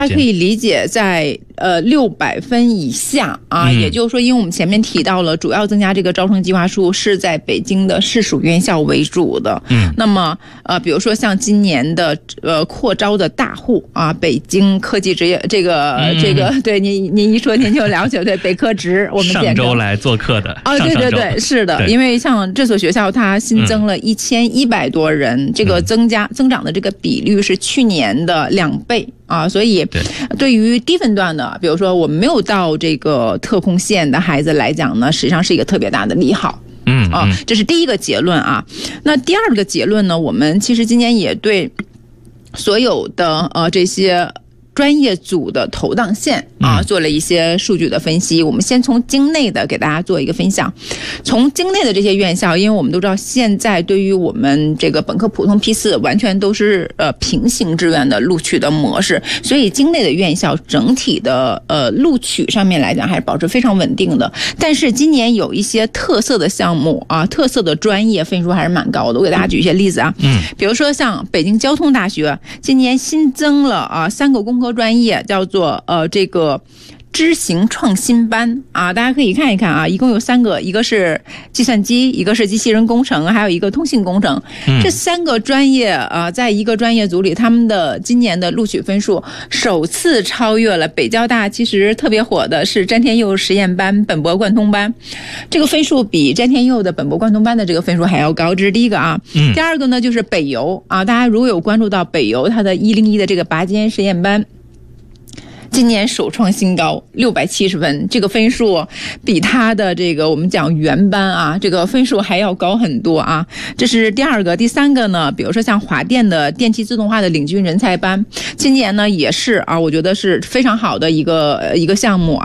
它可以理解在600分以下啊，也就是说，因为我们前面提到了，主要增加这个招生计划数是在北京的市属院校为主的。那么比如说像今年的扩招的大户啊，北京科技职业这个，对您一说您就了解，对北科职，我们上周来做客的啊，对，是的，因为像这所学校它新增了1100多人，这个增长的这个比率是去年的2倍。啊，所以对于低分段的，比如说我们没有到这个特控线的孩子来讲呢，实际上是一个特别大的利好。这是第一个结论啊。那第二个结论呢，我们其实今年也对所有的这些专业组的投档线啊，做了一些数据的分析。我们先从境内的给大家做一个分享。从境内的这些院校，因为我们都知道现在对于我们这个本科普通批次完全都是平行志愿的录取的模式，所以境内的院校整体的录取上面来讲还是保持非常稳定的。但是今年有一些特色的项目啊，特色的专业分数还是蛮高的。我给大家举一些例子啊，比如说像北京交通大学今年新增了3个工科专业，叫做这个知行创新班啊，大家可以看一看啊，一共有3个，一个是计算机，一个是机器人工程，还有一个通信工程。这3个专业啊，在一个专业组里，他们的今年的录取分数首次超越了北交大其实特别火的是詹天佑实验班、本博贯通班，这个分数比詹天佑的本博贯通班的这个分数还要高，这是第一个啊。第二个呢就是北邮啊，大家如果有关注到北邮它的101的这个拔尖实验班，今年首创新高670分，这个分数比他的这个我们讲原班啊，这个分数还要高很多啊。这是第二个。第三个呢，比如说像华电的电气自动化的领军人才班，今年呢也是啊，我觉得是非常好的一个项目啊。